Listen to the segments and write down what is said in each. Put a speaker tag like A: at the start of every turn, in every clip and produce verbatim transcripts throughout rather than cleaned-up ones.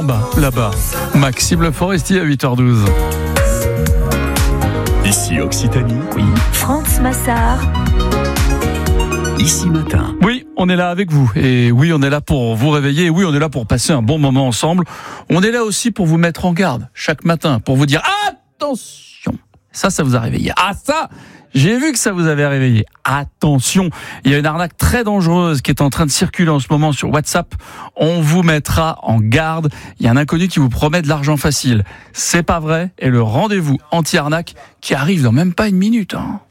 A: Bah, là-bas, Maxime Le Forestier à huit heures douze.
B: Ici Occitanie. Oui.
C: France Massard.
B: Ici Matin.
A: Oui, on est là avec vous. Et oui, on est là pour vous réveiller. Et oui, on est là pour passer un bon moment ensemble. On est là aussi pour vous mettre en garde chaque matin, pour vous dire attention. Ça, ça vous a réveillé. Ah, ça, j'ai vu que ça vous avait réveillé. Attention, il y a une arnaque très dangereuse qui est en train de circuler en ce moment sur WhatsApp. On vous mettra en garde. Il y a un inconnu qui vous promet de l'argent facile. C'est pas vrai. Et le rendez-vous anti-arnaque qui arrive dans même pas une minute. Hein.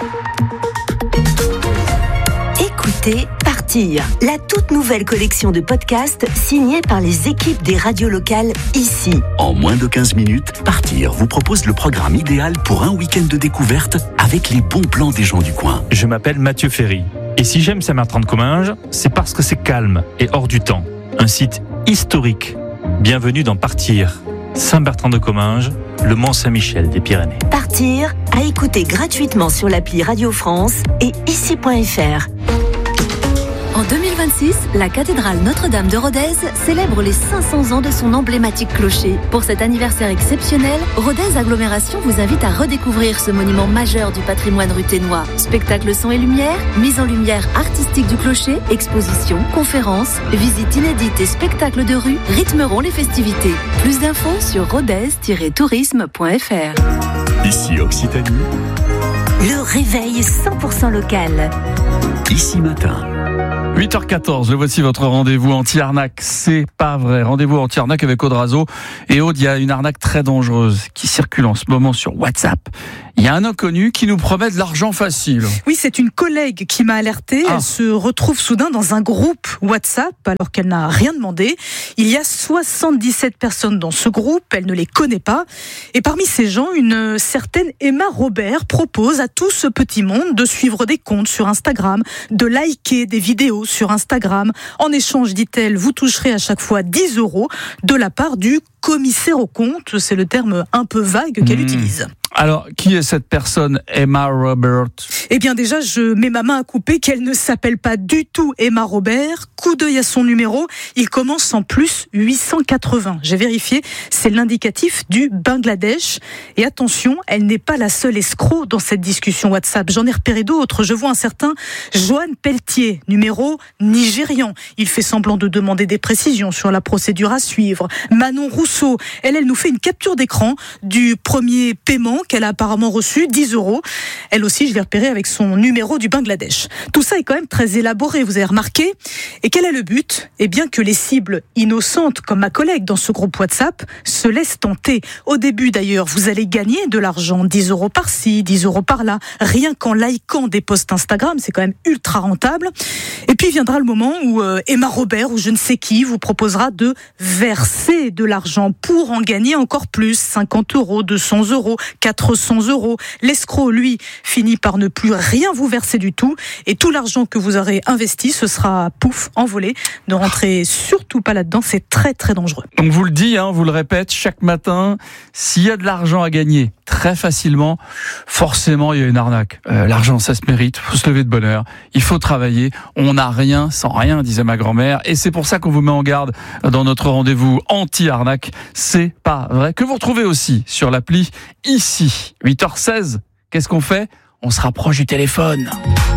C: Écoutez Partir, la toute nouvelle collection de podcasts signée par les équipes des radios locales ici.
B: En moins de quinze minutes, Partir vous propose le programme idéal pour un week-end de découverte avec les bons plans des gens du coin.
D: Je m'appelle Mathieu Ferry. Et si j'aime Saint-Bertrand-de-Comminges, c'est parce que c'est calme et hors du temps. Un site historique. Bienvenue dans Partir. Saint-Bertrand-de-Comminges, le Mont-Saint-Michel des Pyrénées.
C: Partir, à écouter gratuitement sur l'appli Radio France et ici point f r.
E: En deux mille vingt-six, la cathédrale Notre-Dame de Rodez célèbre les cinq cents ans de son emblématique clocher. Pour cet anniversaire exceptionnel, Rodez Agglomération vous invite à redécouvrir ce monument majeur du patrimoine ruthénois. Spectacle son et lumière, mise en lumière artistique du clocher, expositions, conférences, visites inédites et spectacles de rue rythmeront les festivités. Plus d'infos sur rodez tiret tourisme point f r.
B: Ici Occitanie.
C: Le réveil cent pour cent local.
B: Ici Matin.
A: huit heures quatorze, le voici votre rendez-vous anti-arnaque. C'est pas vrai. Rendez-vous anti-arnaque avec Aude Razo. Et Aude, il y a une arnaque très dangereuse qui circule en ce moment sur WhatsApp. Il y a un inconnu qui nous promet de l'argent facile.
F: Oui, c'est une collègue qui m'a alertée. Ah. Elle se retrouve soudain dans un groupe WhatsApp alors qu'elle n'a rien demandé. Il y a soixante-dix-sept personnes dans ce groupe. Elle ne les connaît pas. Et parmi ces gens, une certaine Emma Robert propose à tout ce petit monde de suivre des comptes sur Instagram, de liker des vidéos sur Instagram. En échange, dit-elle, vous toucherez à chaque fois dix euros de la part du commissaire aux comptes. C'est le terme un peu vague qu'elle mmh. utilise.
A: Alors, qui est cette personne, Emma Robert ?
F: Eh bien déjà, je mets ma main à couper qu'elle ne s'appelle pas du tout Emma Robert. Coup d'œil à son numéro, il commence en plus huit cent quatre-vingts. J'ai vérifié, c'est l'indicatif du Bangladesh. Et attention, elle n'est pas la seule escroc dans cette discussion WhatsApp. J'en ai repéré d'autres. Je vois un certain Johan Pelletier, numéro nigérian. Il fait semblant de demander des précisions sur la procédure à suivre. Manon Rousseau, elle, elle nous fait une capture d'écran du premier paiement qu'elle a apparemment reçu, dix euros. Elle aussi, je l'ai repérée avec son numéro du Bangladesh. Tout ça est quand même très élaboré, vous avez remarqué. Et quel est le but ? Eh bien que les cibles innocentes, comme ma collègue dans ce groupe WhatsApp, se laissent tenter. Au début d'ailleurs, vous allez gagner de l'argent, dix euros par-ci, dix euros par-là, rien qu'en likant des posts Instagram, c'est quand même ultra rentable. Et puis viendra le moment où euh, Emma Robert ou je ne sais qui vous proposera de verser de l'argent pour en gagner encore plus, cinquante euros, deux cents euros, quatre cents euros. L'escroc, lui, finit par ne plus rien vous verser du tout et tout l'argent que vous aurez investi, ce sera pouf, envolé. Ne rentrez surtout pas là-dedans, c'est très très dangereux.
A: On vous le dit, hein, on vous le répète chaque matin, s'il y a de l'argent à gagner très facilement, forcément il y a une arnaque. Euh, l'argent, ça se mérite, il faut se lever de bonne heure, il faut travailler, on n'a rien sans rien, disait ma grand-mère, et c'est pour ça qu'on vous met en garde dans notre rendez-vous anti-arnaque. C'est pas vrai, que vous retrouvez aussi sur l'appli ici. huit heures seize, qu'est-ce qu'on fait ? On se rapproche du téléphone.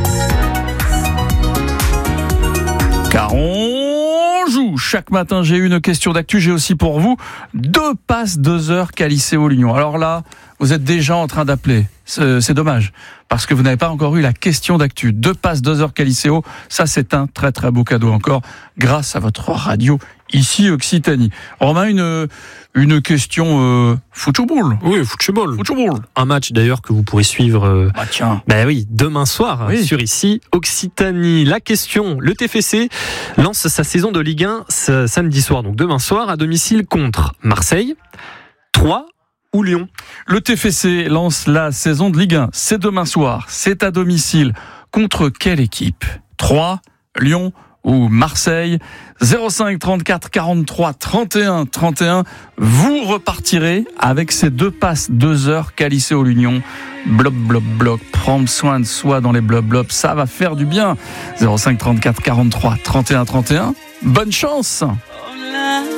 A: Car on joue. Chaque matin, j'ai une question d'actu. J'ai aussi pour vous deux passes deux heures Caliceo Lyon. Alors là, vous êtes déjà en train d'appeler. C'est, c'est dommage, parce que vous n'avez pas encore eu la question d'actu. Deux passes deux heures Caliceo, ça c'est un très très beau cadeau encore, grâce à votre radio ici Occitanie. Romain, une une question euh, football.
G: Oui, football.
A: Football.
G: Un match d'ailleurs que vous pourrez suivre. Euh,
A: ah tiens.
G: Ben oui, demain soir
A: oui.
G: sur ici Occitanie. La question, le T F C lance sa saison de Ligue un ce samedi soir, donc demain soir à domicile contre Marseille, Troyes ou Lyon.
A: Le T F C lance la saison de Ligue un. C'est demain soir. C'est à domicile. Contre quelle équipe ? Troyes, Lyon ou Marseille ? zéro cinq trente-quatre quarante-trois trente et un trente et un. Vous repartirez avec ces deux passes deux heures Caliceo Lyon. Bloc, bloc, bloc. Prendre soin de soi dans les bloc, bloc. Ça va faire du bien. zéro cinq trente-quatre quarante-trois trente et un trente et un. Bonne chance.